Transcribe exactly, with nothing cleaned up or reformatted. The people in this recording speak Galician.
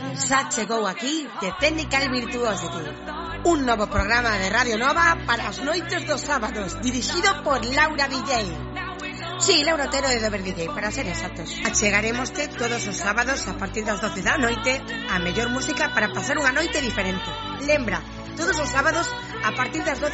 Xa chegou aquí The Technical Virtuosity, un novo programa de Radio Nova para as noites dos sábados, dirixido por Laura Villei. Sí, Laura Otero e Dover D J, para ser exactos. Achegaremoste todos os sábados a partir das doce da noite a mellor música para pasar unha noite diferente. Lembra, todos os sábados a partir das doce